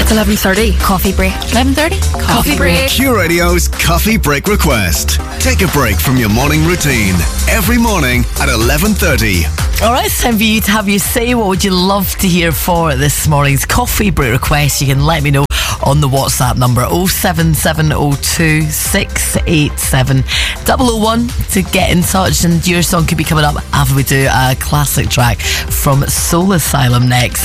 It's 11:30. Coffee break. 11:30? Coffee break. Q Radio's Coffee Break Request. Take a break from your morning routine. Every morning at 11:30. Alright, it's time for you to have your say. What would you love to hear for this morning's Coffee Break Request? You can let me know on the WhatsApp number 07702 687 001 to get in touch, and your song could be coming up after we do a classic track from Soul Asylum next.